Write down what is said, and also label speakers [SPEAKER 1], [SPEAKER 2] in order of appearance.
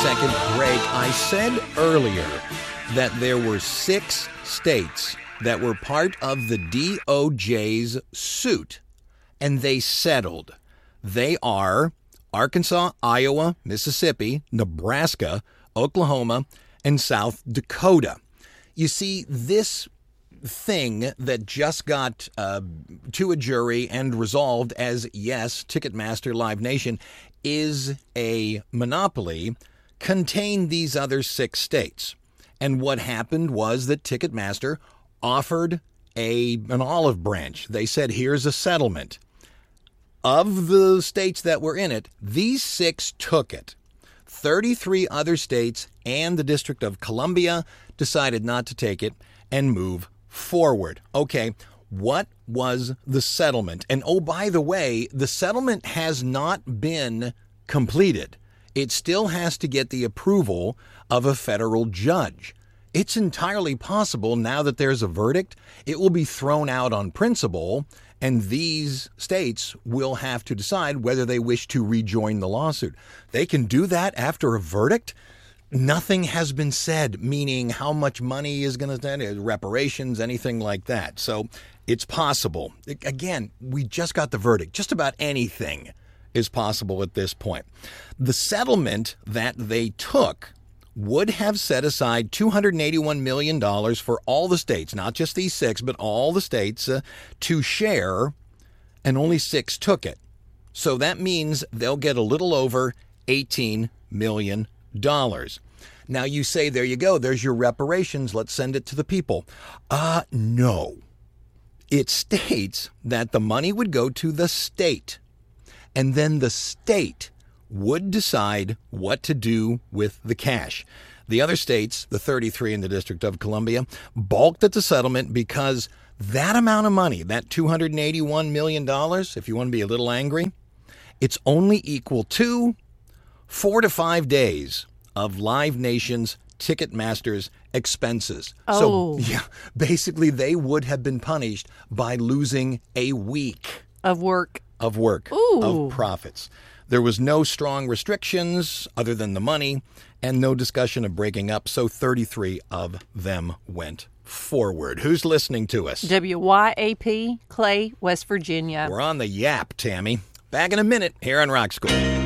[SPEAKER 1] 30-second break. I said earlier that there were 6 states that were part of the DOJ's suit, and they settled. They are Arkansas, Iowa, Mississippi, Nebraska, Oklahoma, and South Dakota. You see, this thing that just got to a jury and resolved as yes, Ticketmaster Live Nation is a monopoly, contained these other 6 states. And what happened was that Ticketmaster offered an olive branch. They said, here's a settlement. Of the states that were in it, these 6 took it. 33 other states and the District of Columbia decided not to take it and move forward. Okay, what was the settlement? And oh, by the way, the settlement has not been completed. It still has to get the approval of a federal judge. It's entirely possible now that there's a verdict, it will be thrown out on principle, and these states will have to decide whether they wish to rejoin the lawsuit. They can do that after a verdict. Nothing has been said, meaning how much money is going to, reparations, anything like that. So it's possible. Again, we just got the verdict. Just about anything is possible at this point. The settlement that they took would have set aside $281 million for all the states, not just these 6, but all the states to share, and only 6 took it. So that means they'll get a little over $18 million. Now you say, there you go, there's your reparations, let's send it to the people. No. It states that the money would go to the state, and then the state would decide what to do with the cash. The other states, the 33 in the District of Columbia, balked at the settlement because that amount of money, that $281 million, if you want to be a little angry, it's only equal to 4 to 5 days of Live Nation's Ticketmaster's expenses.
[SPEAKER 2] Oh.
[SPEAKER 1] So, yeah, basically they would have been punished by losing a week
[SPEAKER 2] Of work.
[SPEAKER 1] Ooh. Of profits. There was no strong restrictions other than the money and no discussion of breaking up, so 33 of them went forward. Who's listening to us?
[SPEAKER 2] WYAP, Clay, West Virginia.
[SPEAKER 1] We're on the Yap, Tammy. Back in a minute here on Rock School.